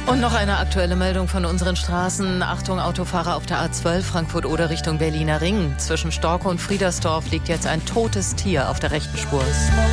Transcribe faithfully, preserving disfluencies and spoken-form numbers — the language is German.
Und noch eine aktuelle Meldung von unseren Straßen. Achtung, Autofahrer auf der A zwölf Frankfurt-Oder Richtung Berliner Ring. Zwischen Storkow und Friedersdorf liegt jetzt ein totes Tier auf der rechten Spur.